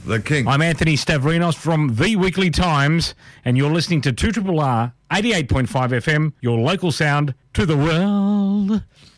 the king. I'm Anthony Stavrinos from The Weekly Times, and you're listening to 2RRR 88.5 FM, your local sound to the world.